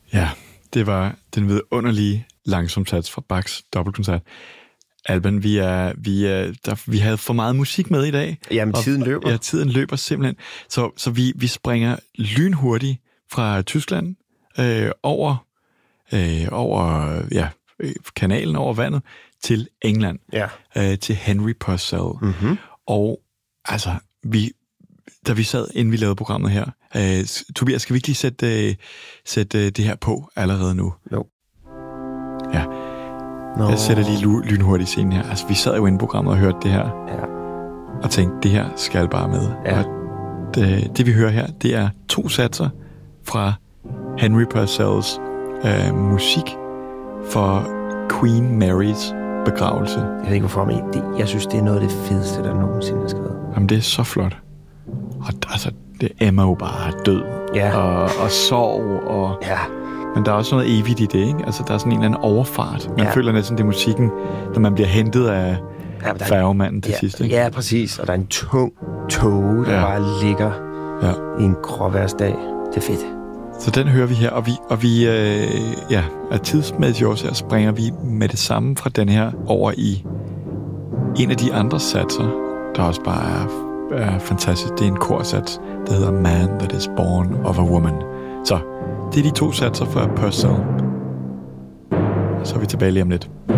Ja, det var den vidunderlige langsomsats fra Bachs dobbeltkoncert. Alban, vi havde for meget musik med i dag. Jamen, tiden løber. Ja, tiden løber simpelthen. Så vi springer lynhurtigt fra Tyskland over kanalen, over vandet, til England. Ja. Til Henry Purcell. Mm-hmm. Og altså, da vi sad, inden vi lavede programmet her, Tobias, skal vi ikke lige sætte det her på allerede nu? Jo. Ja. Jeg sætter lige lynhurtigt scenen her. Altså, vi sad jo inde i programmet og hørte det her. Ja. Og tænkte, det her skal bare med. Ja. Og det vi hører her, det er 2 satser fra Henry Purcells musik for Queen Marys begravelse. Jeg ved ikke, hvorfor, men jeg synes, det er noget af det fedeste, der nogensinde er skrevet. Jamen, det er så flot. Og altså, det emmer jo bare død. Ja. Og sorg. Og... Ja. Men der er også noget evigt i det, ikke? Altså, der er sådan en eller anden overfart. Man føler næsten, det er musikken, når man bliver hentet af færgemanden til sidst, ikke? Ja, præcis. Og der er en tung tåge, der bare ligger i en gråværsdag. Det er fedt. Så den hører vi her, og vi er tidsmæssigt også her, springer vi med det samme fra den her over i en af de andre satser, der også bare er fantastisk. Det er en korsats, der hedder Man That Is Born of a Woman. Så det er de 2 satser fra Purcell. Så er vi tilbage lige om lidt.